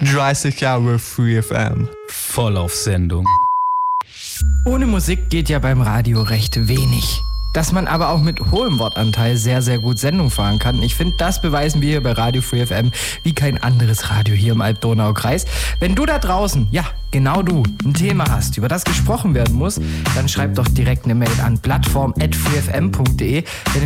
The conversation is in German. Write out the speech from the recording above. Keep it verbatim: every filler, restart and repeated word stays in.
dreißig Jahre Free F M. Voll auf Sendung. Ohne Musik geht ja beim Radio recht wenig. Dass man aber auch mit hohem Wortanteil sehr, sehr gut Sendung fahren kann. Ich finde, das beweisen wir hier bei Radio Free F M wie kein anderes Radio hier im Alb-Donau-Kreis. Wenn du da draußen, ja, genau du, ein Thema hast, über das gesprochen werden muss, dann schreib doch direkt eine Mail an plattform at freefm punkt de.